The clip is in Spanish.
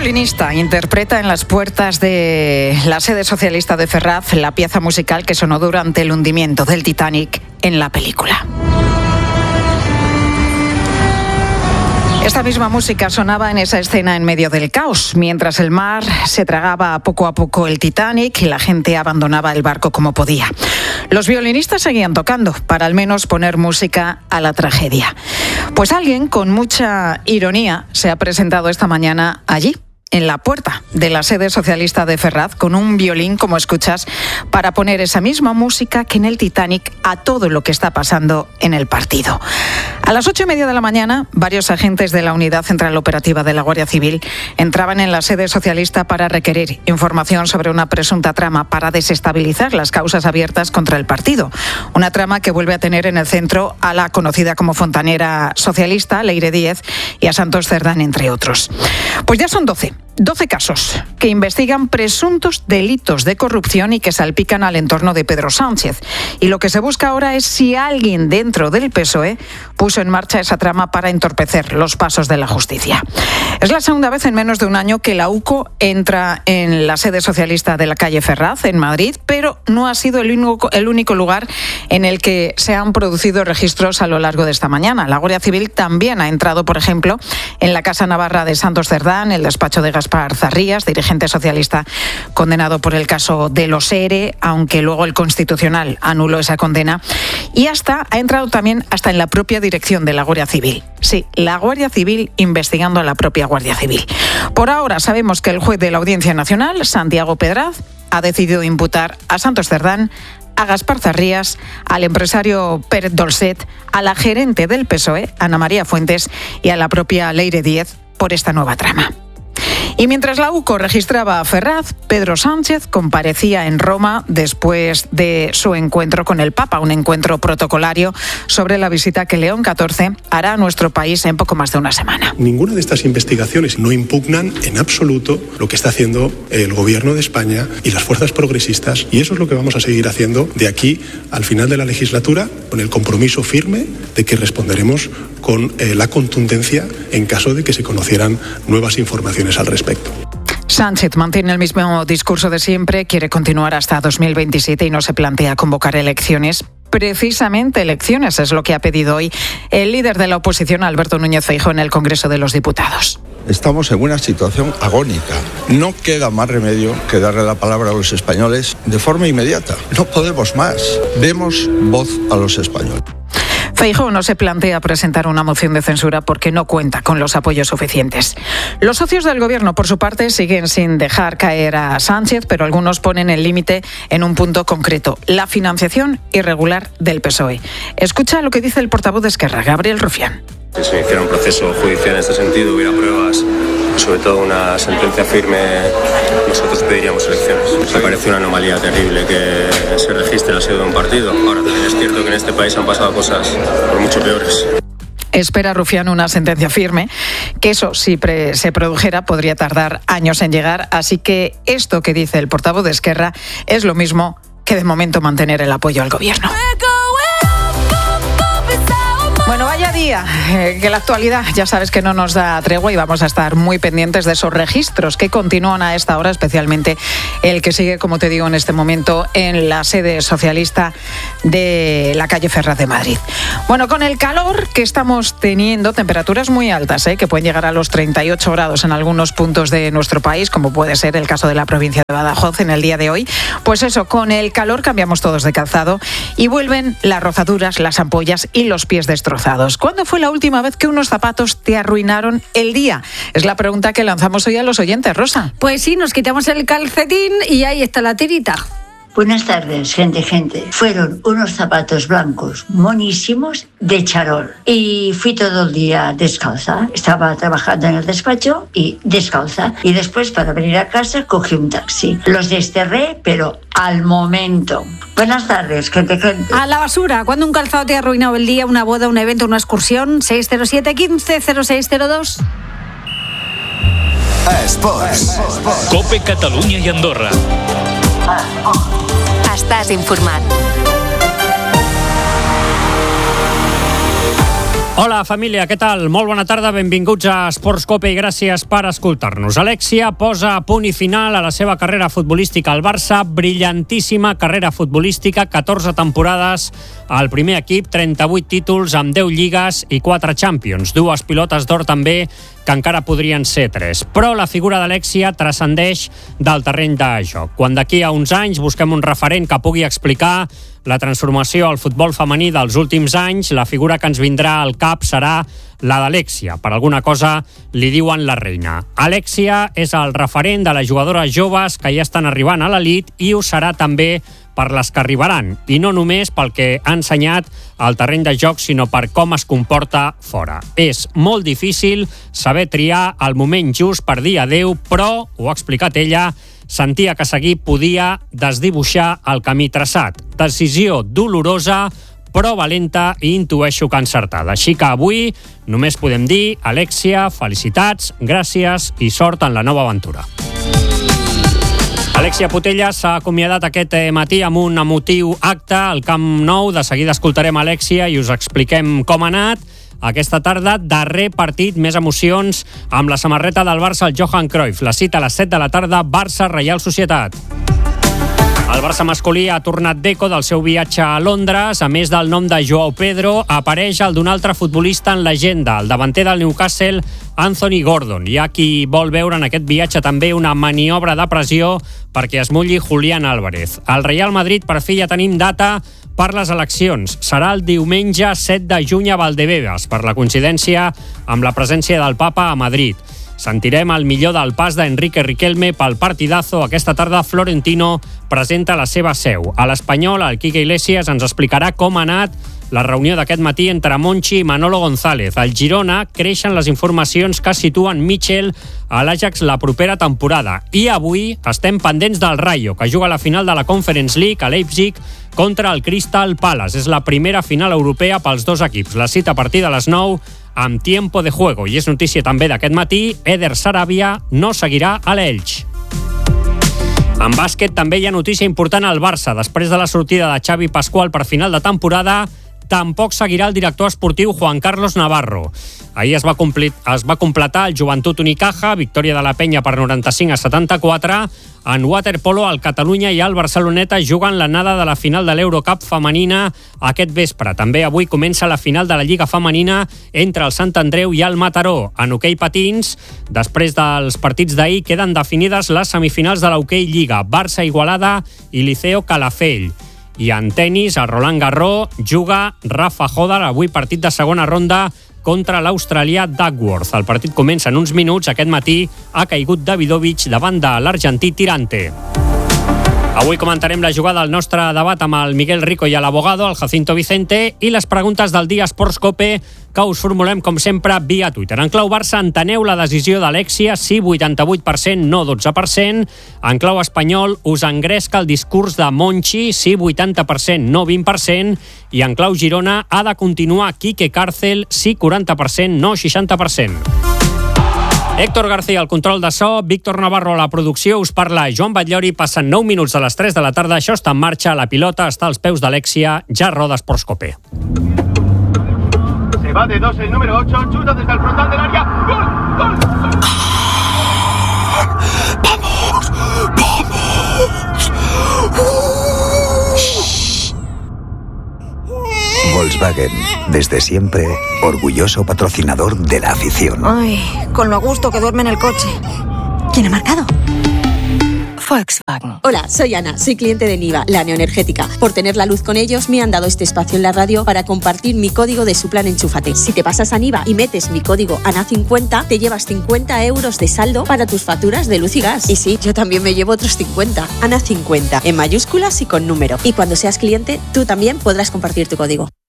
violinista interpreta en las puertas de la sede socialista de Ferraz la pieza musical que sonó durante el hundimiento del Titanic en la película. Esta misma música sonaba en esa escena en medio del caos, mientras el mar se tragaba poco a poco el Titanic y la gente abandonaba el barco como podía. Los violinistas seguían tocando para al menos poner música a la tragedia. Pues alguien con mucha ironía se ha presentado esta mañana allí, en la puerta de la sede socialista de Ferraz, con un violín, como escuchas, para poner esa misma música que en el Titanic a todo lo que está pasando en el partido. A las 8:30 de la mañana, varios agentes de la Unidad Central Operativa de la Guardia Civil entraban en la sede socialista para requerir información sobre una presunta trama para desestabilizar las causas abiertas contra el partido. Una trama que vuelve a tener en el centro a la conocida como fontanera socialista, Leire Díez, y a Santos Cerdán, entre otros. Pues ya son 12 casos que investigan presuntos delitos de corrupción y que salpican al entorno de Pedro Sánchez. Y lo que se busca ahora es si alguien dentro del PSOE puso en marcha esa trama para entorpecer los pasos de la justicia. Es la segunda vez en menos de un año que la UCO entra en la sede socialista de la calle Ferraz, en Madrid, pero no ha sido el único lugar en el que se han producido registros a lo largo de esta mañana. La Guardia Civil también ha entrado, por ejemplo, en la Casa Navarra de Santos Cerdán, el despacho de Gaspar Zarrías, dirigente socialista condenado por el caso de los ERE, aunque luego el Constitucional anuló esa condena, y ha entrado también hasta en la propia dirección de la Guardia Civil. Sí, la Guardia Civil investigando a la propia Guardia Civil. Por ahora sabemos que el juez de la Audiencia Nacional, Santiago Pedraz, ha decidido imputar a Santos Cerdán, a Gaspar Zarrías, al empresario Pérez Dolcet, a la gerente del PSOE, Ana María Fuentes, y a la propia Leire Díez por esta nueva trama. Y mientras la UCO registraba a Ferraz, Pedro Sánchez comparecía en Roma después de su encuentro con el Papa, un encuentro protocolario sobre la visita que León XIV hará a nuestro país en poco más de una semana. Ninguna de estas investigaciones no impugnan en absoluto lo que está haciendo el Gobierno de España y las fuerzas progresistas, y eso es lo que vamos a seguir haciendo de aquí al final de la legislatura, con el compromiso firme de que responderemos con la contundencia en caso de que se conocieran nuevas informaciones al respecto. Sánchez mantiene el mismo discurso de siempre, quiere continuar hasta 2027 y no se plantea convocar elecciones. Precisamente elecciones es lo que ha pedido hoy el líder de la oposición, Alberto Núñez Feijóo, en el Congreso de los Diputados. Estamos en una situación agónica. No queda más remedio que darle la palabra a los españoles de forma inmediata. No podemos más. Demos voz a los españoles. Feijóo no se plantea presentar una moción de censura porque no cuenta con los apoyos suficientes. Los socios del Gobierno, por su parte, siguen sin dejar caer a Sánchez, pero algunos ponen el límite en un punto concreto: la financiación irregular del PSOE. Escucha lo que dice el portavoz de Esquerra, Gabriel Rufián. Si se iniciara un proceso judicial en este sentido, hubiera pruebas, sobre todo una sentencia firme, nosotros pediríamos elecciones. Me parece una anomalía terrible que se registre la sede de un partido. Ahora también es cierto que en este país han pasado cosas por mucho peores. Espera Rufián una sentencia firme, que eso, si se produjera, podría tardar años en llegar. Así que esto que dice el portavoz de Esquerra es lo mismo que de momento mantener el apoyo al Gobierno. Bueno, vaya día, que la actualidad ya sabes que no nos da tregua y vamos a estar muy pendientes de esos registros que continúan a esta hora, especialmente el que sigue, como te digo, en este momento en la sede socialista de la calle Ferraz de Madrid. Bueno, con el calor que estamos teniendo, temperaturas muy altas, que pueden llegar a los 38 grados en algunos puntos de nuestro país, como puede ser el caso de la provincia de Badajoz en el día de hoy. Pues eso, con el calor cambiamos todos de calzado y vuelven las rozaduras, las ampollas y los pies destrozados. ¿Cuándo fue la última vez que unos zapatos te arruinaron el día? Es la pregunta que lanzamos hoy a los oyentes, Rosa. Pues sí, nos quitamos el calcetín y ahí está la tirita. Buenas tardes, gente. Fueron unos zapatos blancos monísimos de charol y fui todo el día descalza. Estaba trabajando en el despacho y descalza. Y después, para venir a casa, cogí un taxi. Los desterré, pero al momento. Buenas tardes, gente. A la basura. ¿Cuándo un calzado te ha arruinado el día? ¿Una boda, un evento, una excursión? 607 15 0602. Esports. COPE Catalunya i Andorra. Estàs informat. Hola, família, què tal? Molt bona tarda, benvinguts a Esports Cope i gràcies per escoltar-nos. Alexia posa punt i final a la seva carrera futbolística al Barça, brillantíssima carrera futbolística, 14 temporades al primer equip, 38 títols amb 10 lligues i 4 Champions, 2 pilotes d'or també, que encara podrien ser 3. Però la figura d'Alexia transcendeix del terreny de joc. Quan d'aquí a uns anys busquem un referent que pugui explicar la transformació al futbol femení dels últims anys, la figura que ens vindrà al cap serà la d'Alexia. Per alguna cosa li diuen la reina. Alexia és el referent de les jugadores joves que ja estan arribant a l'elit i ho serà també per les que arribaran, i no només pel que ha ensenyat al terreny de joc, sinó per com es comporta fora. És molt difícil saber triar el moment just per dir adeu, però, ho ha explicat ella, sentia que seguir podia desdibuixar el camí traçat. Decisió dolorosa, però valenta i intueixo que encertada. Així que avui només podem dir, Alexia, felicitats, gràcies i sort en la nova aventura. Alexia Putellas s'ha acomiadat aquest matí amb un emotiu acte al Camp Nou. De seguida escoltarem Alexia i us expliquem com ha anat. Aquesta tarda, darrer partit, més emocions amb la samarreta del Barça, el Johan Cruyff. La cita a les 7 de la tarda, Barça-Reial Societat. El Barça masculí ha tornat d'eco del seu viatge a Londres. A més del nom de Joao Pedro, apareix el d'un altre futbolista en l'agenda, el davanter del Newcastle, Anthony Gordon. Hi ha qui vol veure en aquest viatge també una maniobra de pressió perquè es mulli Julián Álvarez. Al Real Madrid, per fi, ja tenim data per les eleccions. Serà el diumenge 7 de juny a Valdebebas, per la coincidència amb la presència del Papa a Madrid. Sentirem el millor del pas d'Enrique Riquelme pel partidazo. Aquesta tarda Florentino presenta la seva seu. A l'Espanyol, el Quique Iglesias ens explicarà com ha anat la reunió d'aquest matí entre Monchi i Manolo González. Al Girona creixen les informacions que situen Mitchell a l'Ajax la propera temporada. I avui estem pendents del Rayo, que juga a la final de la Conference League a Leipzig contra el Crystal Palace. És la primera final europea pels dos equips. La cita a partir de les 9 amb tiempo de juego. I és notícia també d'aquest matí, Eder Sarabia no seguirà a l'Elx. En bàsquet també hi ha notícia important al Barça. Després de la sortida de Xavi Pascual per final de temporada, tampoc seguirà el director esportiu Juan Carlos Navarro. Ahir es va completar el Joventut Unicaja, victòria de la Penya per 95-74. En waterpolo, el Catalunya i el Barceloneta juguen l'anada de la final de l'Eurocup femenina aquest vespre. També avui comença la final de la Lliga femenina entre el Sant Andreu i el Mataró. En hoquei patins, després dels partits d'ahir, queden definides les semifinals de l'Hoquei Lliga, Barça-Igualada i Liceo Calafell. I en tenis, a Roland Garros juga Rafa Hodar, avui partit de segona ronda contra l'australià Duckworth. El partit comença en uns minuts. Aquest matí ha caigut Davidovich davant de l'argentí Tirante. Avui comentarem la jugada al nostre debat amb el Miguel Rico i l'abogado, el Jacinto Vicente, i les preguntes del dia Esports Cope que us formulem, com sempre, via Twitter. En clau Barça, enteneu la decisió d'Alexia? Sí, 88%, no 12%. En clau espanyol, us engresca el discurs de Monchi? Sí, 80%, no 20%. I en clau Girona, ha de continuar Quique Cárcel? Sí, 40%, no 60%. Héctor García al control de so, Víctor Navarro a la producció, us parla Joan Batllori. Passen 9 minuts de les 3 de la tarda, això està en marxa, la pilota està als peus d'Alexia, ja roda Esports Cope. Se va de 2 el número 8, chuta desde el frontal del área, ¡gol! ¡Gol! ¡Vamos! Volkswagen, desde siempre, orgulloso patrocinador de la afición. Ay, con lo a gusto que duerme en el coche. ¿Quién ha marcado? Volkswagen. Hola, soy Ana, soy cliente de Niva, la neoenergética. Por tener la luz con ellos me han dado este espacio en la radio para compartir mi código de su plan Enchúfate. Si te pasas a Niva y metes mi código ANA50, te llevas 50 euros de saldo para tus facturas de luz y gas. Y sí, yo también me llevo otros 50. ANA50, en mayúsculas y con número. Y cuando seas cliente, tú también podrás compartir tu código.